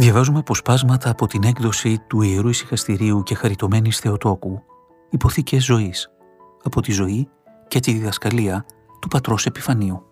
Διαβάζουμε αποσπάσματα από την έκδοση του Ιερού Ησυχαστηρίου και Χαριτωμένης Θεοτόκου, Υποθήκες ζωής, από τη ζωή και τη διδασκαλία του πατρός Επιφανίου.